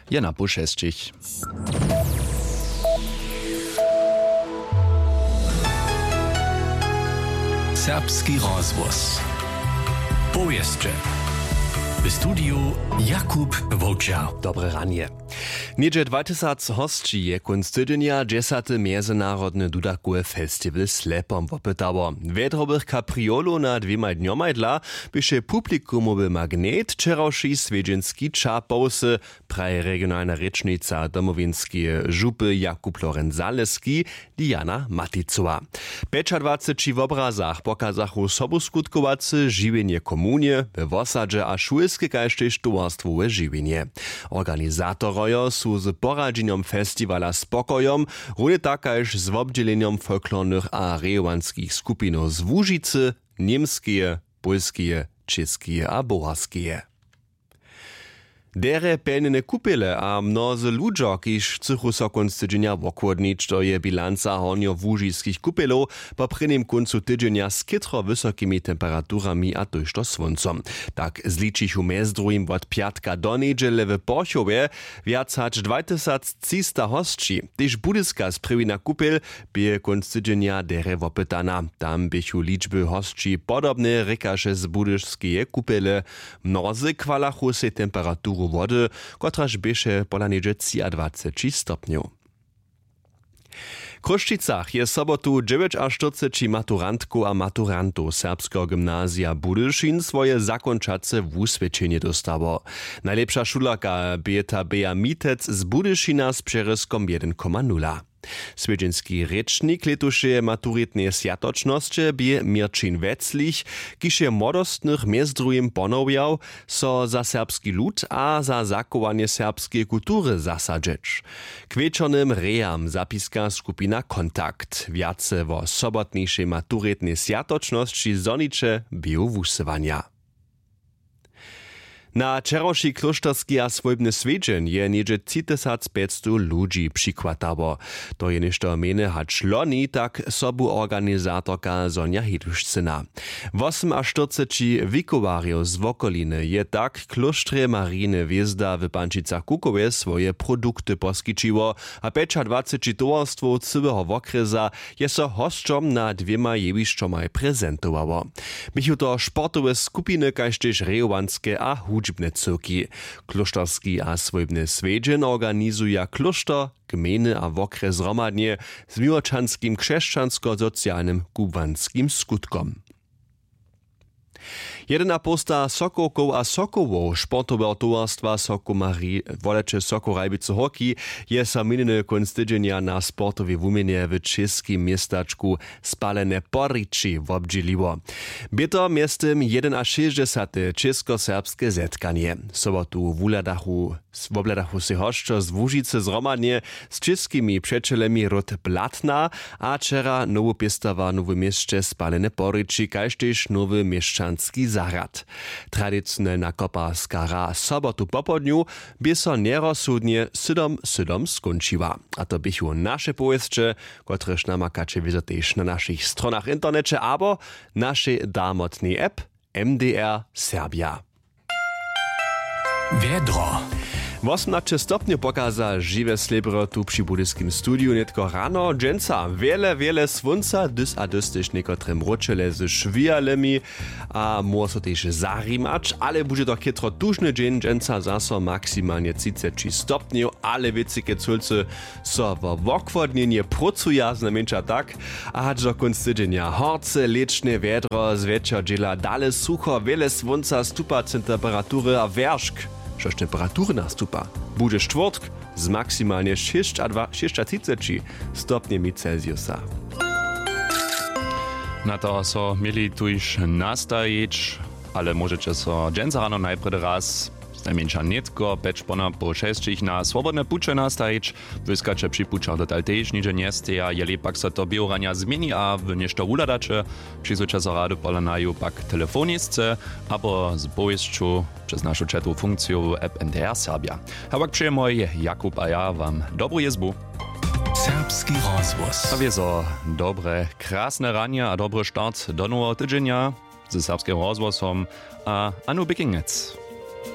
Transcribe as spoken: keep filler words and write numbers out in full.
Jana Buszescich. Serbski rozvoz. Pojeździe. W studiu Jakub Wołczar. Dobre ranie. Niedzie dwa tysiące hostci je kunst tydzienia dziesiąty Międzynarodny Dudakowy Festiwal Slepom wopytało. Wiedrobych kapriolu na dwiema dniomaj dla byše publikumowy magnet wczorajszy swiedźenski czapowsy praje regionalna rečnica domowinskie żupy Jakub Lorenz-Zaleski Diana Maticowa. dwadzieścia w obrazach pokazachu sobu skutkowacy żywienie komunie, we wosadze a szulskie kajszteś towarstwowe żywienie. Organizatorojo su z poradzeniem festiwala spokojom, runde takaż z obdzieleniom folklornych a rejowanskich skupinów z Łużycy, niemskie, polskie, czeskie a boharskie. Dere pełne kupele a mnozy ludzo, kiż chcą so konc tydzienia wokładnić, to je bilanca hornio-łużyskich kupelów po prynnym końcu tydzienia z kytro wysokimi temperaturami a tuż to słońcom. Tak zliczyć umez drugim od piatka do niedziele w Porchowie więcej dwa tysiące trzysta hostci. Tyż budyska sprywina kupel by konc tydzienia dere wopytana. Tam bychu liczby hostci podobne rykasze z budyszskie kupele. Mnozy kwalachu se temperaturu wody, kotraż byše pola niedzie dwadzieścia trzy stopniów. W Kruščicach je sobotu czterdzieści maturantku a maturantów serbskiego gimnazja Budyšin swoje zakończace wuswiadczenie dostało. Najlepsza szularka Beata Bea Mitec z Budyšina z przeryskom jeden przecinek nula. Swiedźenski rečnik letuše maturitne sjatočnosti bie Mirčin Veclich, kiž je modostnych mezdrujim ponowiał, so za serbski lud a za zachowanie serbskiej kultury zasadźeć. K wieczornym rejam zapiska skupina Kontakt. Wiace wo sobotniejszej maturitne sjatočnosti zonicze biu wusywania. Na wczorajszy klosztorski a swojbny swiedźeń je niedzie trzy tysiące pięćset ludzi przykładało. To je ništo mene hacz loni, tak sobu organizatorka Sonja Heduszcyna. czterdzieści osiem wikowariów z wokoliny je tak klosztrze Marine Wjezda w Pančicach Kukowie swoje produkty poskičiło, a dwadzieścia towarstwów całego wokresa je so hosťom na dwiema jewišćomaj prezentowało. Bychu to sportowe skupiny, kaž tež rejowanskie a hudźbne cyrki. Kloštorski a swojbny swiedźeń organizuje kloštor, gminy a wokres romadnie z miłočanskim krzeszczansko-socjalnym kubanskim skutkom. Jedna posta Sokołków a Sokołów sportowego towarstwa Sokomarii wolecze Sokorajbice Hockey je so mininy konc tydzienia na sportowej wumienie w czeskim miestaczku Spalene Porriči wobdzieliło. Bieto miestem sześćdziesiąte jeden czesko-serbskie zetkanie. Sobotu w Uladachu w obladachu se hoszczo z Łużycy zromadnie z czeskimi przeczelemi rod Blatna, a czera nowo piestawa nowe mieście Spalene Porriči, kaž tež nowy mieszczanski zahrad. Tradycyjna koparska ra sobotu popodniu by so nierozsudnie sydom sydom skończyła. A to bychu nasze pojeździe, kotreż namakacie wiedzą też na naszych stronach internecie, abo naszej darmotnej app M D R Serbia. Wiedro. osiemnaście stopni pokaza żywe slebro tu przy budyskim studiu, netko rano, dżęca, wiele, wiele słońca, dys a dys też niekotrym roczele z szwialemi, a może też zarimacz, ale będzie to kietro tużny dzień, dżęca zaso maksymalnie trzydzieści stopni, ale wiecike culce so w wokwodnienie procuja, znamienča tak, a hadżo kunst tydzienia horce, leczne wiedro, z wieczor dziela dale sucho, wiele słońca, stupa temperatury a wierzch. Šož temperatury nastupa. Bude štvrtk z maksymalnie trzydzieści stopniami Celsiusa. Na to so mieli tu już nastajić, ale możecie so dżęca rano najpierw raz najmniejsza netko, pecz pona po sześciach na swobodne pucze nastajić, wyskacze przypuczał do taltejsz, niże niesteja, jeli pak so to biorania zmieni, a w nieszto uladacze, przyzwycza so rady polanają pak telefonisce, albo z bojeźdźczu przez naszą czatu funkcję app M D R Serbia. Hawak przyjemoj, Jakub a ja wam dobru jezbu. Serbski rozvoz. A wieso, dobre, krasne ranie a dobry start do nowego tydzienia ze serbskim rozvozom a anu bikingec.